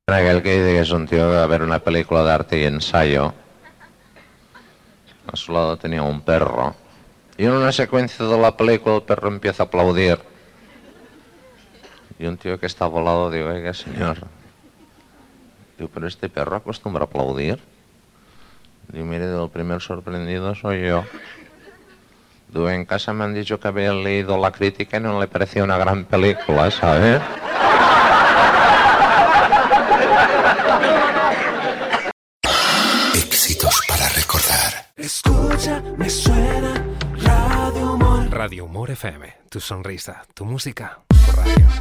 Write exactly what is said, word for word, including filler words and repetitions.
Aquel que dice que es un tío que va a ver una película de arte y ensayo. A su lado tenía un perro. Y en una secuencia de la película el perro empieza a aplaudir. Y un tío que está volado digo, oiga señor, digo, pero este perro acostumbra a aplaudir. Digo, mire, el primer sorprendido soy yo. Digo, en casa me han dicho que había leído la crítica y no le parecía una gran película, ¿sabes? Éxitos para recordar. Escucha, me suena Radio Humor. Radio Humor F M, tu sonrisa, tu música, tu radio.